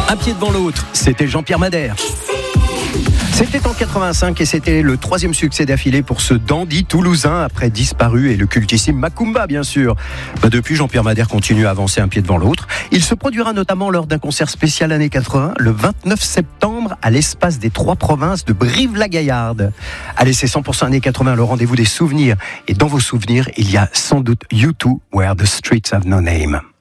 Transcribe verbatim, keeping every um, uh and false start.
Un pied devant l'autre, c'était Jean-Pierre Madère. C'était en quatre-vingt-cinq et c'était le troisième succès d'affilée pour ce dandy toulousain après Disparu et le cultissime Macumba bien sûr. Bah depuis, Jean-Pierre Madère continue à avancer un pied devant l'autre. Il se produira notamment lors d'un concert spécial années quatre-vingts le vingt-neuf septembre à l'espace des Trois Provinces de Brive-la-Gaillarde. Allez, c'est cent pour cent années quatre-vingts, le rendez-vous des souvenirs. Et dans vos souvenirs, il y a sans doute U deux, Where the Streets Have No Name.